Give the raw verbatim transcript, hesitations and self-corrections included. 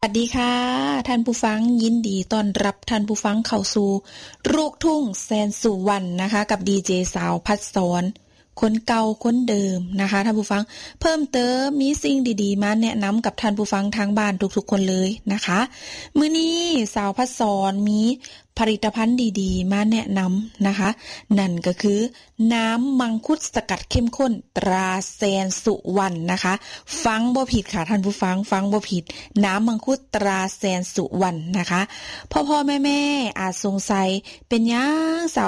สวัสดีค่ะท่านผู้ฟังยินดีต้อนรับท่านผู้ฟังเข้าสู่ลูกทุ่งแสนสุวรรณนะคะกับดีเจสาวพัดสอนคนเก่าคนเดิมนะคะท่านผู้ฟังเพิ่มเติมมีสิ่งดีๆมาแนะนำกับท่านผู้ฟังทางบ้านทุกๆคนเลยนะคะมื้อนี้สาวพัดสอนมีผลิตภัณฑ์ดีๆมาแนะนำนะคะนั่นก็คือน้ำมังคุดสกัดเข้มข้นตราแสนสุวรรณนะคะฟังบ่ผิดค่ะท่านผู้ฟังฟังบ่ผิดน้ำมังคุดตราแสนสุวรรณนะคะพ่อๆแม่ๆอาจสงสัยเป็นหยังสาว